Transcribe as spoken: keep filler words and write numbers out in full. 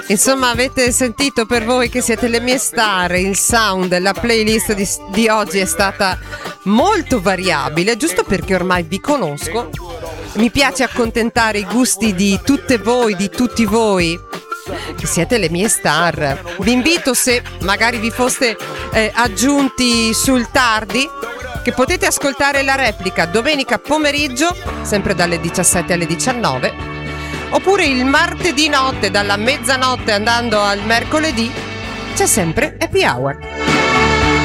Insomma, avete sentito, per voi che siete le mie star, il sound, la playlist di, di oggi è stata molto variabile, giusto perché ormai vi conosco. Mi piace accontentare i gusti di tutte voi, di tutti voi, che siete le mie star. Vi invito, se magari vi foste eh, aggiunti sul tardi, che potete ascoltare la replica domenica pomeriggio, sempre dalle diciassette alle diciannove, oppure il martedì notte dalla mezzanotte andando al mercoledì. C'è sempre Happy Hour.